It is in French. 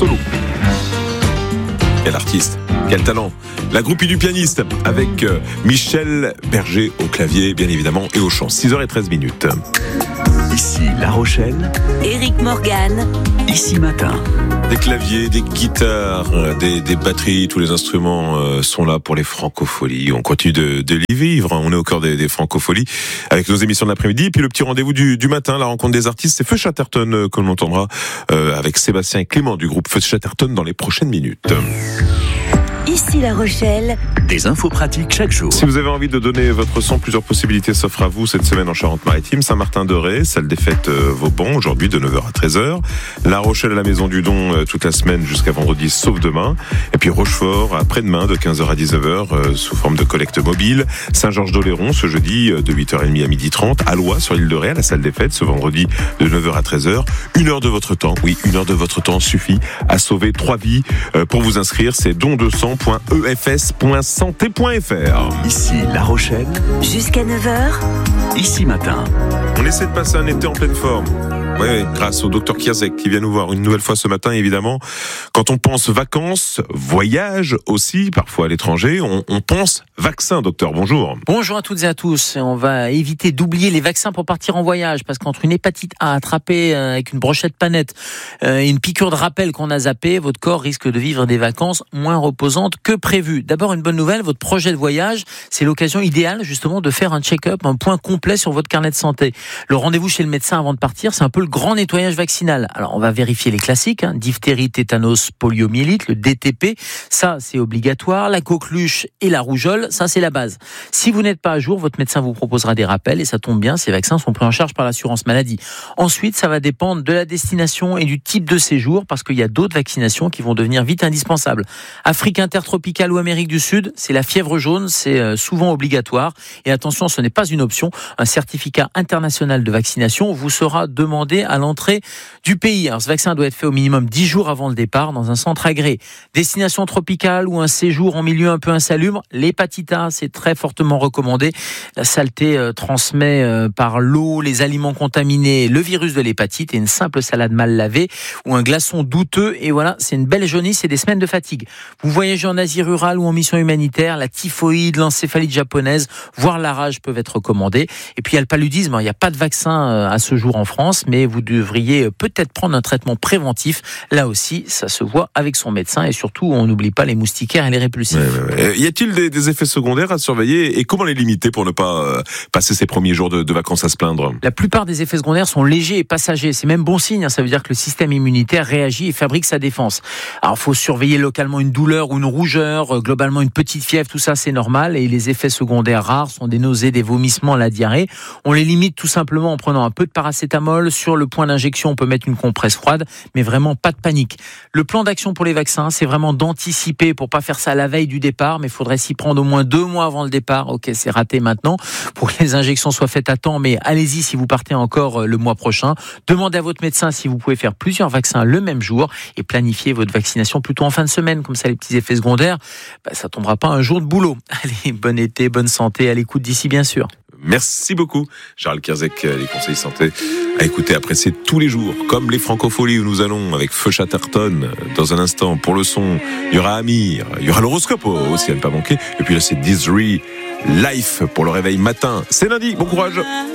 solo. Quel artiste, quel talent. La groupie du pianiste avec Michel Berger au clavier, bien évidemment, et au chant. 6h13. Ici La Rochelle, Éric Morgan, Ici Matin. Des claviers, des guitares, des batteries, tous les instruments sont là pour les francopholies. On continue de les vivre, on est au cœur des francopholies avec nos émissions de l'après-midi. Et puis le petit rendez-vous du matin, la rencontre des artistes, c'est Feu Chatterton que l'on entendra avec Sébastien et Clément du groupe Feu Chatterton dans les prochaines minutes. Ici La Rochelle. Des infos pratiques chaque jour. Si vous avez envie de donner votre son, plusieurs possibilités s'offrent à vous cette semaine en Charente-Maritime. Saint-Martin-de-Ré, salle des fêtes Vauban, aujourd'hui de 9h à 13h. La Rochelle à la Maison du Don toute la semaine jusqu'à vendredi, sauf demain. Et puis Rochefort après-demain de 15h à 19h sous forme de collecte mobile. Saint-Georges-d'Oléron ce jeudi de 8h30 à 12h30. Alloy sur l'île de Ré à la salle des fêtes ce vendredi de 9h à 13h. 1 heure de votre temps, oui, 1 heure de votre temps suffit à sauver 3 vies. Pour vous inscrire, c'est don200.efs.santé.fr. Ici La Rochelle, Jusqu'à 9h. Ici Matin. On essaie de passer un été en pleine forme. Oui, grâce au docteur Kierzek qui vient nous voir une nouvelle fois ce matin, évidemment. Quand on pense vacances, voyage aussi, parfois à l'étranger, on pense vaccin, docteur. Bonjour. Bonjour à toutes et à tous. On va éviter d'oublier les vaccins pour partir en voyage, parce qu'entre une hépatite A attrapée avec une brochette panette et une piqûre de rappel qu'on a zappée, votre corps risque de vivre des vacances moins reposantes que prévu. D'abord, une bonne nouvelle, votre projet de voyage, c'est l'occasion idéale justement de faire un check-up, un point complet sur votre carnet de santé. Le rendez-vous chez le médecin avant de partir, c'est un peu le grand nettoyage vaccinal. Alors, on va vérifier les classiques, diphtérie, tétanos, poliomyélite, le DTP, ça c'est obligatoire, la coqueluche et la rougeole, ça c'est la base. Si vous n'êtes pas à jour, votre médecin vous proposera des rappels et ça tombe bien, ces vaccins sont pris en charge par l'assurance maladie. Ensuite, ça va dépendre de la destination et du type de séjour, parce qu'il y a d'autres vaccinations qui vont devenir vite indispensables. Afrique intertropicale ou Amérique du Sud, c'est la fièvre jaune, c'est souvent obligatoire. Et attention, ce n'est pas une option. Un certificat international de vaccination vous sera demandé à l'entrée du pays. Alors, ce vaccin doit être fait au minimum 10 jours avant le départ dans un centre agréé. Destination tropicale ou un séjour en milieu un peu insalubre, l'hépatite A, c'est très fortement recommandé. La saleté transmet par l'eau, les aliments contaminés, le virus de l'hépatite, et une simple salade mal lavée ou un glaçon douteux, et voilà, c'est une belle jaunisse et des semaines de fatigue. Vous voyagez en Asie rurale ou en mission humanitaire, la typhoïde, l'encéphalite japonaise, voire la rage peuvent être recommandés. Et puis il y a le paludisme, il n'y a pas de vaccin à ce jour en France, mais vous devriez peut-être prendre un traitement préventif. Là aussi, ça se voit avec son médecin, et surtout, on n'oublie pas les moustiquaires et les répulsifs. Ouais. Y a-t-il des effets secondaires à surveiller, et comment les limiter pour ne pas passer ces premiers jours de vacances à se plaindre? La plupart des effets secondaires sont légers et passagers. C'est même bon signe, ça veut dire que le système immunitaire réagit et fabrique sa défense. Alors, il faut surveiller localement une douleur ou une rougeur, globalement une petite fièvre, tout ça c'est normal, et les effets secondaires rares sont des nausées, des vomissements, la diarrhée. On les limite tout simplement en prenant un peu de paracétamol. Sur le point d'injection, on peut mettre une compresse froide, mais vraiment pas de panique. Le plan d'action pour les vaccins, c'est vraiment d'anticiper pour pas faire ça la veille du départ, mais il faudrait s'y prendre au moins 2 mois avant le départ. Ok, c'est raté maintenant, pour que les injections soient faites à temps, mais allez-y si vous partez encore le mois prochain. Demandez à votre médecin si vous pouvez faire plusieurs vaccins le même jour et planifiez votre vaccination plutôt en fin de semaine, comme ça les petits effets secondaires, ça tombera pas un jour de boulot. Allez, bon été, bonne santé, à l'écoute d'ici bien sûr. Merci beaucoup, Charles Kierzek, les conseils santé à écouter, apprécier tous les jours, comme les francopholies où nous allons avec Feu Chatterton. Dans un instant, pour le son, il y aura Amir, il y aura l'horoscope aussi à ne pas manquer. Et puis là, c'est Disney Life pour le réveil matin. C'est lundi, bon courage.